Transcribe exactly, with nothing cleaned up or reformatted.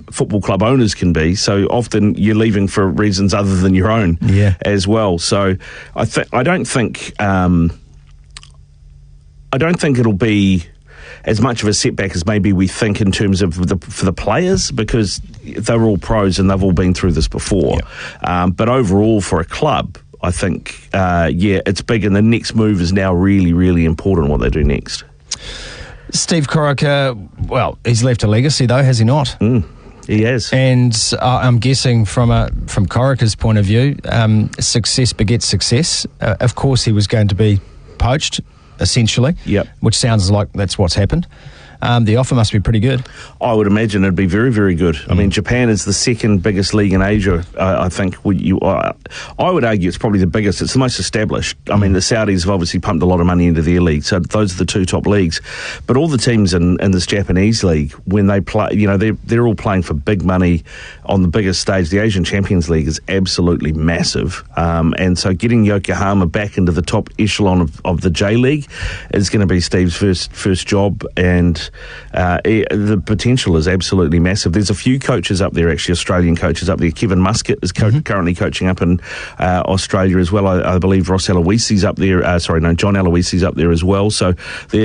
football club owners can be. So often you're leaving for reasons other than your own yeah. as well. So I th- I don't think um, I don't think it'll be as much of a setback as maybe we think in terms of the for the players, because they're all pros and they've all been through this before. Yep. Um, but overall, for a club, I think, uh, yeah, it's big, and the next move is now really, really important, what they do next. Steve Corica, well, he's left a legacy though, has he not? Mm, he has. And uh, I'm guessing from a from Corica's point of view, um, success begets success. Uh, of course, he was going to be poached, essentially, yep. which sounds like that's what's happened. Um, the offer must be pretty good. I would imagine it'd be very, very good. Mm. I mean, Japan is the second biggest league in Asia. Uh, I think we, you, uh, I would argue it's probably the biggest. It's the most established. I mm. mean, the Saudis have obviously pumped a lot of money into their league, so those are the two top leagues. But all the teams in, in this Japanese league, when they play, you know, they're, they're all playing for big money on the biggest stage. The Asian Champions League is absolutely massive. Um, and so getting Yokohama back into the top echelon of, of the J League is going to be Steve's first first job, and Uh, it, the potential is absolutely massive. There's a few coaches up there, actually, Australian coaches up there. Kevin Muscat is co- mm-hmm. currently coaching up in uh, Australia as well. I, I believe Ross Aloisi's up there. Uh, sorry, no, John Aloisi's up there as well. So